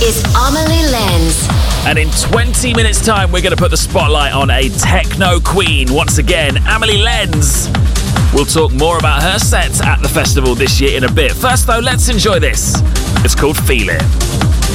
is Amelie Lens. And in 20 minutes' time, we're going to put the spotlight on a techno queen. Once again, Amelie Lens. We'll talk more about her sets at the festival this year in a bit. First, though, let's enjoy this. It's called Feel It.